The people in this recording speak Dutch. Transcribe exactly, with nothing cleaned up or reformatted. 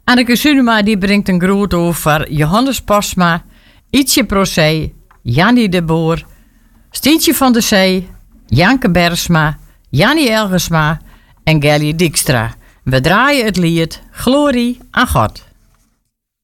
Anneke Sunema die brengt een groot over Johannes Posma, Ietsje Procé, Jannie de Boer, Stientje van de Zee, Janke Bersma, Jannie Elgersma en Gelly Dijkstra. We draaien het lied Glorie aan God.